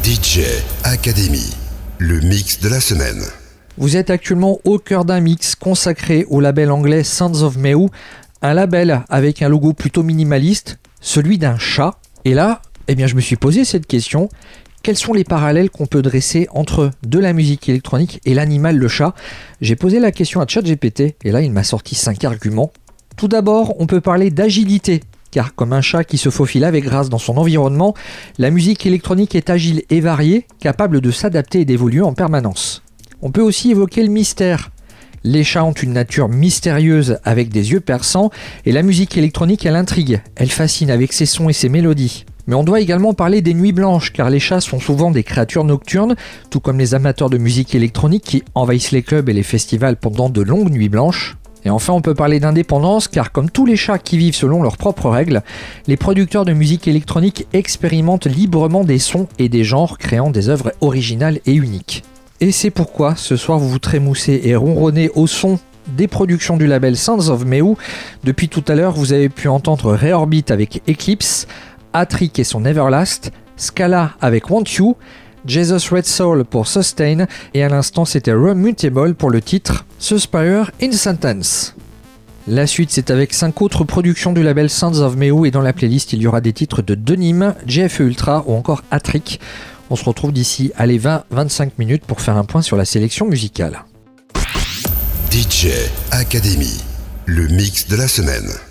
DJ Academy, le mix de la semaine. Vous êtes actuellement au cœur d'un mix consacré au label anglais Sounds of Meru, un label avec un logo plutôt minimaliste, celui d'un chat. Et là, je me suis posé cette question, quels sont les parallèles qu'on peut dresser entre de la musique électronique et l'animal, le chat ? J'ai posé la question à ChatGPT et là il m'a sorti 5 arguments. Tout d'abord, on peut parler d'agilité. Car comme un chat qui se faufile avec grâce dans son environnement, la musique électronique est agile et variée, capable de s'adapter et d'évoluer en permanence. On peut aussi évoquer le mystère. Les chats ont une nature mystérieuse avec des yeux perçants et la musique électronique, elle intrigue, elle fascine avec ses sons et ses mélodies. Mais on doit également parler des nuits blanches, car les chats sont souvent des créatures nocturnes, tout comme les amateurs de musique électronique qui envahissent les clubs et les festivals pendant de longues nuits blanches. Et enfin, on peut parler d'indépendance, car comme tous les chats qui vivent selon leurs propres règles, les producteurs de musique électronique expérimentent librement des sons et des genres, créant des œuvres originales et uniques. Et c'est pourquoi, ce soir, vous vous trémoussez et ronronnez au son des productions du label Sounds of Meru. Depuis tout à l'heure, vous avez pu entendre Reorbit avec Eclipse, Atrik et son Everlast, Scala avec Want You, Jesus Red Soul pour Sustain, et à l'instant c'était Remutable pour le titre Suspire in Sentence. La suite c'est avec 5 autres productions du label Sounds of Meru, et dans la playlist il y aura des titres de Denim, JFE Ultra ou encore Atrik. On se retrouve d'ici 20-25 minutes pour faire un point sur la sélection musicale. DJ Academy, le mix de la semaine.